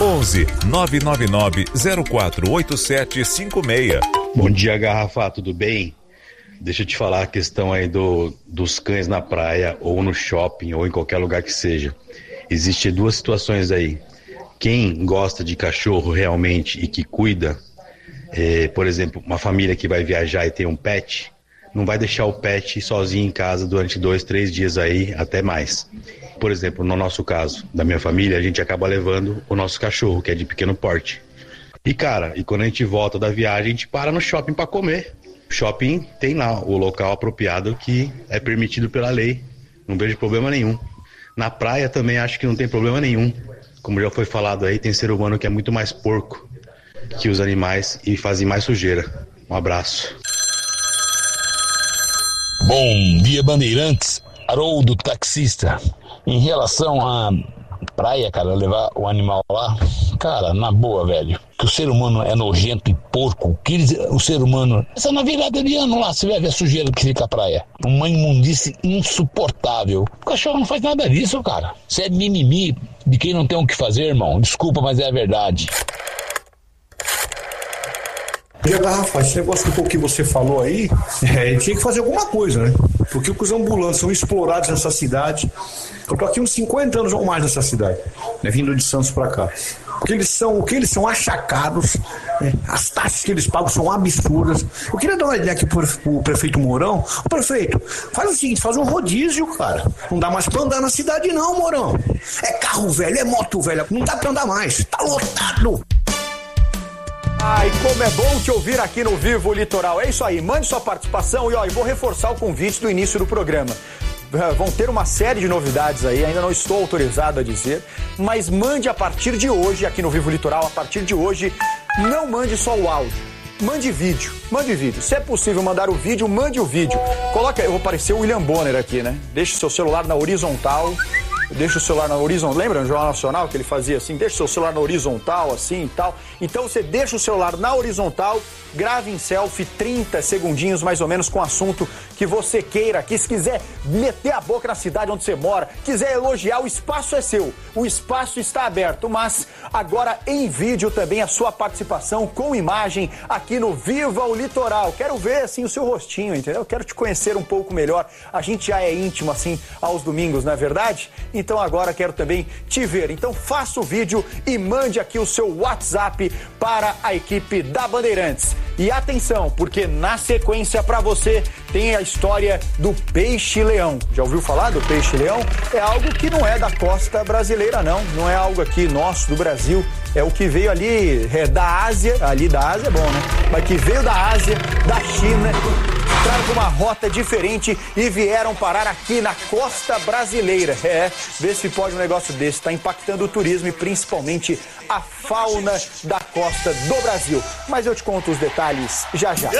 11 999 048756. Bom dia, Garrafa, tudo bem? Deixa eu te falar a questão aí dos cães na praia ou no shopping ou em qualquer lugar que seja. Existem duas situações aí. Quem gosta de cachorro realmente e que cuida, por exemplo, uma família que vai viajar e tem um pet, não vai deixar o pet sozinho em casa durante 2, 3 dias aí, até mais. Por exemplo, no nosso caso, da minha família, a gente acaba levando o nosso cachorro, que é de pequeno porte. E cara, quando a gente volta da viagem, a gente para no shopping para comer. O shopping tem lá o local apropriado que é permitido pela lei. Não vejo problema nenhum. Na praia também acho que não tem problema nenhum. Como já foi falado aí, tem ser humano que é muito mais porco que os animais e fazem mais sujeira. Um abraço. Bom dia, Bandeirantes. Haroldo, taxista. Em relação à praia, cara, levar o animal lá, cara, na boa, velho, que o ser humano é nojento e porco, o ser humano, essa na virada de ano lá, você vai ver a sujeira que fica a praia, uma imundice insuportável. O cachorro não faz nada disso, cara. Você é mimimi de quem não tem o que fazer, irmão, desculpa, mas é a verdade. E a Garrafa, esse negócio do que você falou aí, tinha que fazer alguma coisa, né? Porque os ambulantes são explorados nessa cidade. Eu tô aqui uns 50 anos ou mais nessa cidade, né, vindo de Santos pra cá. O que eles são achacados, né? As taxas que eles pagam são absurdas. Eu queria dar uma ideia aqui pro prefeito Mourão. Ô prefeito, faz o seguinte, faz um rodízio, cara. Não dá mais pra andar na cidade não, Mourão. É carro velho, é moto velha, não dá pra andar mais, tá lotado. Ai, como é bom te ouvir aqui no Vivo Litoral. É isso aí, mande sua participação e vou reforçar o convite do início do programa. Vão ter uma série de novidades aí, ainda não estou autorizado a dizer, mas mande a partir de hoje, aqui no Vivo Litoral, a partir de hoje, não mande só o áudio, mande vídeo. Se é possível mandar o vídeo, mande o vídeo. Coloca, eu vou parecer o William Bonner aqui, né? Deixe seu celular na horizontal. Deixa o celular na horizontal, lembra no Jornal Nacional que ele fazia assim, deixa o seu celular na horizontal, assim e tal. Então você deixa o celular na horizontal, grave em selfie 30 segundinhos mais ou menos com o assunto que você queira aqui. Se quiser meter a boca na cidade onde você mora, quiser elogiar, o espaço é seu, o espaço está aberto, mas agora em vídeo também a sua participação com imagem aqui no Viva o Litoral. Quero ver assim o seu rostinho, entendeu? Quero te conhecer um pouco melhor. A gente já é íntimo assim aos domingos, não é verdade? Então agora quero também te ver. Então faça o vídeo e mande aqui o seu WhatsApp para a equipe da Bandeirantes. E atenção, porque na sequência para você tem a história do peixe-leão. Já ouviu falar do peixe-leão? É algo que não é da costa brasileira, não é algo aqui nosso, do Brasil. É o que veio ali da Ásia, ali da Ásia é bom, né? Mas que veio da Ásia, da China, entraram com uma rota diferente e vieram parar aqui na costa brasileira. Vê se pode um negócio desse, está impactando o turismo e principalmente a fauna da costa do Brasil. Mas eu te conto os detalhes já já.